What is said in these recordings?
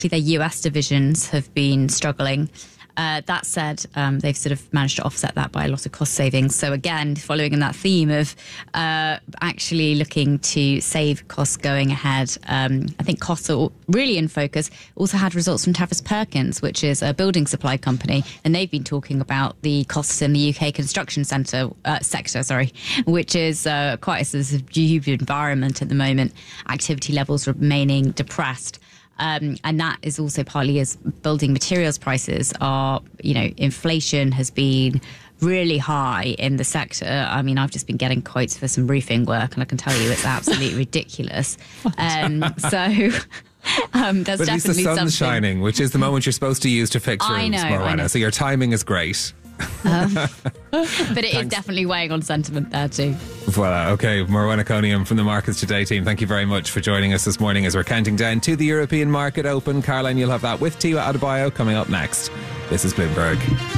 their US divisions have been struggling. That said, they've sort of managed to offset that by a lot of cost savings. So again, following in that theme of actually looking to save costs going ahead, I think costs are really in focus. Also had results from Travis Perkins, which is a building supply company, and they've been talking about the costs in the UK construction sector, which is quite a subdued environment at the moment. Activity levels remaining depressed. And that is also partly as building materials prices are, inflation has been really high in the sector. I mean, I've just been getting quotes for some roofing work, and I can tell you it's absolutely ridiculous. There's but at least the sun's shining, which is the moment you're supposed to use to fix rooms, Morwenna. So your timing is great. But it is definitely weighing on sentiment there too. Voilà, okay. Morwenna Coniam from the Markets Today team, thank you very much for joining us this morning as we're counting down to the European market open. Caroline, you'll have that with Tiwa Adebayo coming up next. This is Bloomberg.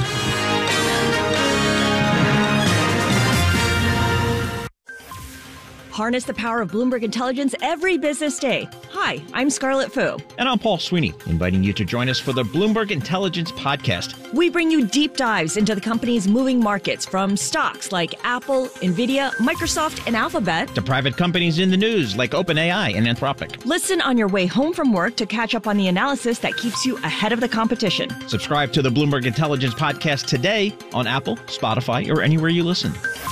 Harness the power of Bloomberg Intelligence every business day. Hi, I'm Scarlett Fu. And I'm Paul Sweeney, inviting you to join us for the Bloomberg Intelligence Podcast. We bring you deep dives into the company's moving markets, from stocks like Apple, Nvidia, Microsoft, and Alphabet, to private companies in the news like OpenAI and Anthropic. Listen on your way home from work to catch up on the analysis that keeps you ahead of the competition. Subscribe to the Bloomberg Intelligence Podcast today on Apple, Spotify, or anywhere you listen.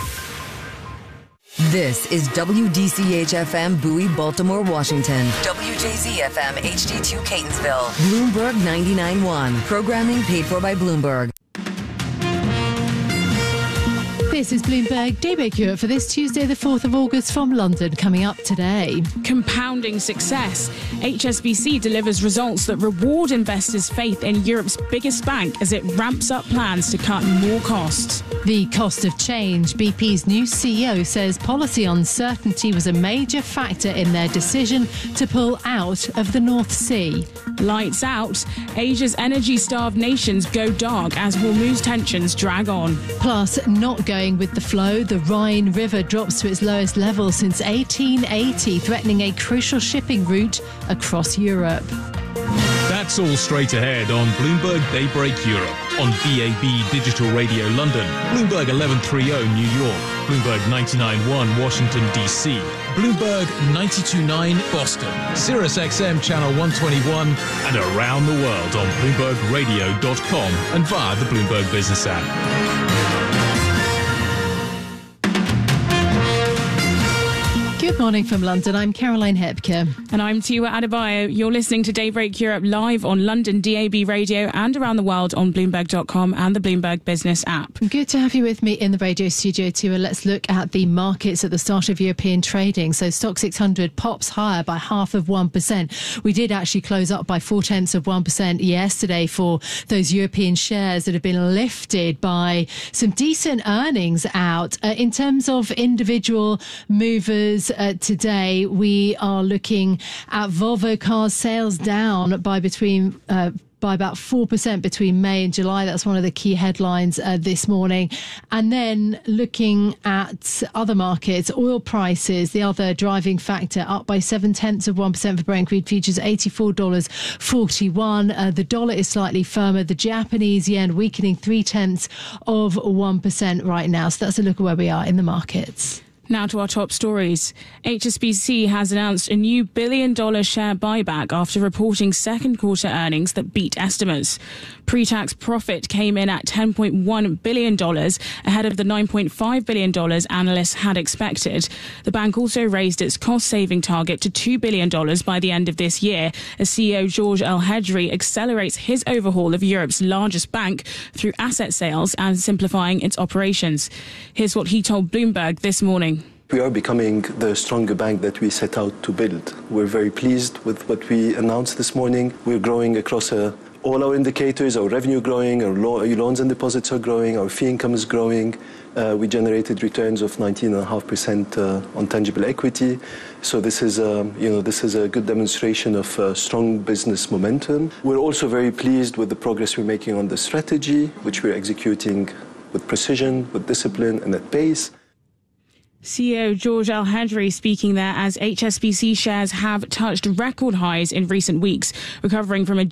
This is WDCH-FM Bowie, Baltimore, Washington. WJZ-FM HD2 Catonsville. Bloomberg 99.1. Programming paid for by Bloomberg. This is Bloomberg Daybreak Europe for this Tuesday, the 4th of August from London, coming up today. Compounding success. HSBC delivers results that reward investors' faith in Europe's biggest bank as it ramps up plans to cut more costs. The cost of change. BP's new CEO says policy uncertainty was a major factor in their decision to pull out of the North Sea. Lights out. Asia's energy-starved nations go dark as Hormuz tensions drag on. Plus, not going with the flow, the Rhine River drops to its lowest level since 1880, threatening a crucial shipping route across Europe. That's all straight ahead on Bloomberg Daybreak Europe, on DAB Digital Radio London, Bloomberg 1130 New York, Bloomberg 99.1 Washington DC, Bloomberg 92.9 Boston, Sirius XM Channel 121, and around the world on BloombergRadio.com and via the Bloomberg Business app. Good morning from London. I'm Caroline Hepker. And I'm Tiwa Adebayo. You're listening to Daybreak Europe live on London DAB Radio and around the world on Bloomberg.com and the Bloomberg Business app. Good to have you with me in the radio studio, Tiwa. Let's look at the markets at the start of European trading. So Stock 600 pops higher by 0.5%. We did actually close up by 0.4% yesterday for those European shares that have been lifted by some decent earnings out. In terms of individual movers, today we are looking at Volvo Cars sales down by about 4% between May and July. That's one of the key headlines this morning. And then looking at other markets, oil prices, the other driving factor, up by 0.7% for Brent crude futures, $84.41. The dollar is slightly firmer. The Japanese yen weakening 0.3% right now. So that's a look at where we are in the markets. Now to our top stories. HSBC has announced a new $1 billion share buyback after reporting second quarter earnings that beat estimates. Pre-tax profit came in at $10.1 billion, ahead of the $9.5 billion analysts had expected. The bank also raised its cost-saving target to $2 billion by the end of this year, as CEO George El-Hedri accelerates his overhaul of Europe's largest bank through asset sales and simplifying its operations. Here's what he told Bloomberg this morning. We are becoming the stronger bank that we set out to build. We're very pleased with what we announced this morning. We're growing across all our indicators, our revenue growing, our loans and deposits are growing, our fee income is growing. We generated returns of 19.5% on tangible equity. So this is a good demonstration of strong business momentum. We're also very pleased with the progress we're making on the strategy, which we're executing with precision, with discipline, and at pace. CEO George Al-Hadri speaking there as HSBC shares have touched record highs in recent weeks, recovering from a